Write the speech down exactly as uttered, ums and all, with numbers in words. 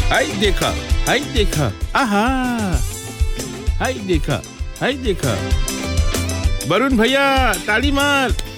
हाय देखा, हाय देखा, आहा, हाय देखा, हाय देखा। वरुण भैया ताली मार।